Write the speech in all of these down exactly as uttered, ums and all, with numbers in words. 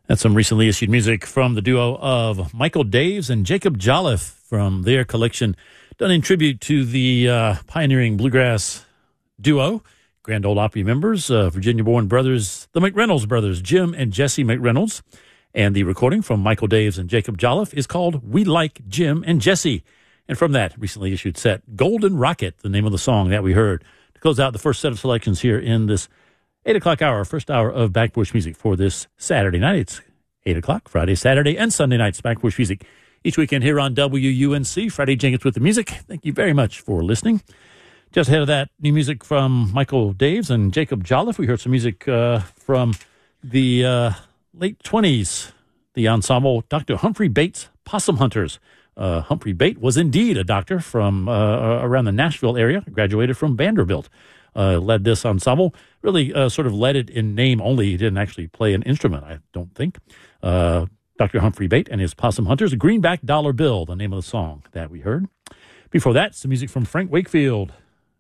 That's some recently issued music from the duo of Michael Daves and Jacob Jolliffe from their collection, done in tribute to the uh, pioneering bluegrass duo, Grand Ole Opry members, uh, Virginia-born brothers, the McReynolds brothers, Jim and Jesse McReynolds. And the recording from Michael Daves and Jacob Jolliffe is called We Like Jim and Jesse. And from that recently issued set, Golden Rocket, the name of the song that we heard, to close out the first set of selections here in this eight o'clock hour, first hour of Back Porch Music for this Saturday night. It's eight o'clock, Friday, Saturday, and Sunday nights, Back Porch Music. Each weekend here on W U N C, Friday Jenkins with the music. Thank you very much for listening. Just ahead of that, new music from Michael Daves and Jacob Jolliffe. We heard some music uh, from the uh, late twenties, the ensemble Doctor Humphrey Bates Possum Hunters. Uh, Humphrey Bate was indeed a doctor from uh, around the Nashville area, graduated from Vanderbilt. Uh, led this ensemble, really uh, sort of led it in name only. He didn't actually play an instrument, I don't think. Uh, Doctor Humphrey Bate and his Possum Hunters, Greenback Dollar Bill, the name of the song that we heard. Before that, some music from Frank Wakefield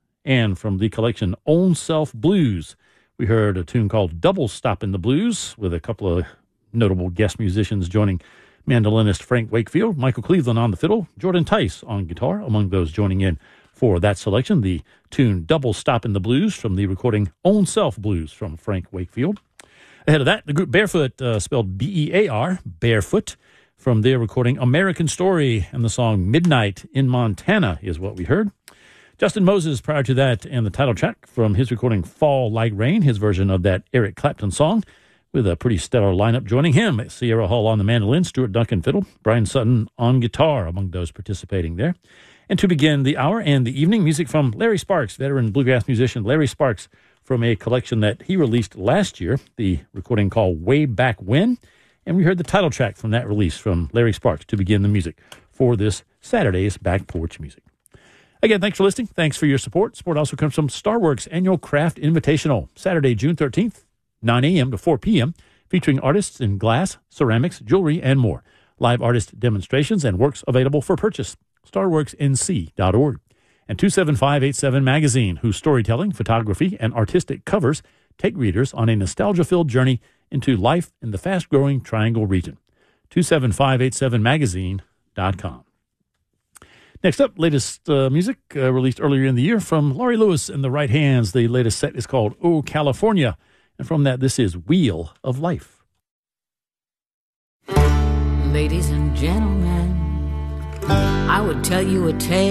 and from the collection Own Self Blues. We heard a tune called Double Stop in the Blues with a couple of notable guest musicians joining mandolinist Frank Wakefield, Michael Cleveland on the fiddle, Jordan Tice on guitar, among those joining in for that selection, the tune Double Stop in the Blues from the recording Own Self Blues from Frank Wakefield. Ahead of that, the group Barefoot, uh, spelled B E A R, Barefoot, from their recording American Story, and the song Midnight in Montana is what we heard. Justin Moses prior to that, and the title track from his recording Fall Like Rain, his version of that Eric Clapton song, with a pretty stellar lineup joining him. Sierra Hall on the mandolin, Stuart Duncan fiddle, Brian Sutton on guitar among those participating there. And to begin the hour and the evening, music from Larry Sparks, veteran bluegrass musician Larry Sparks, from a collection that he released last year, the recording called Way Back When. And we heard the title track from that release from Larry Sparks to begin the music for this Saturday's Back Porch Music. Again, thanks for listening. Thanks for your support. Support also comes from Starworks Annual Craft Invitational, Saturday, June thirteenth, nine a.m. to four p.m., featuring artists in glass, ceramics, jewelry, and more. Live artist demonstrations and works available for purchase. star works n c dot org. And two seven five eight seven Magazine, whose storytelling, photography, and artistic covers take readers on a nostalgia-filled journey into life in the fast-growing Triangle region. two seven five eight seven magazine dot com. Next up, latest uh, music uh, released earlier in the year from Laurie Lewis and the Right Hands. The latest set is called Oh, California. And from that, this is Wheel of Life. Ladies and gentlemen, I would tell you a tale